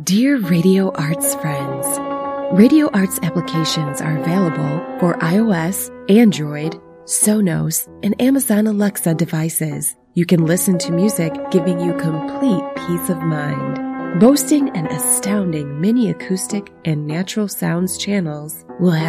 Dear Radio Arts friends, Radio Arts applications are available for iOS, Android, Sonos, and Amazon Alexa devices. You can listen to music giving you complete peace of mind. Boasting an astounding mini acoustic and natural sounds channels will have